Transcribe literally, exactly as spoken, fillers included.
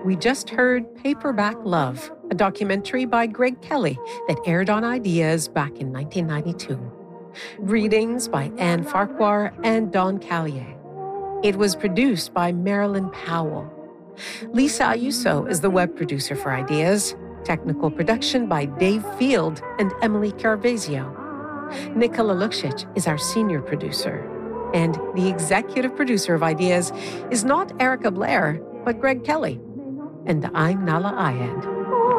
We just heard Paperback Love, a documentary by Greg Kelly that aired on Ideas back in nineteen ninety-two. Readings by Anne Farquhar and Don Callier. It was produced by Marilyn Powell. Lisa Ayuso is the web producer for Ideas. Technical production by Dave Field and Emily Carvezio. Nicola Luksic is our senior producer. And the executive producer of Ideas is not Erica Blair, but Greg Kelly. And I'm Nahlah Ayed.